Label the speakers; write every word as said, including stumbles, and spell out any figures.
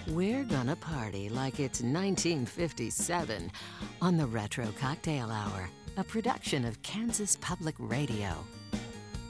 Speaker 1: We're gonna party like it's nineteen fifty-seven on the Retro Cocktail Hour, a production of Kansas Public Radio.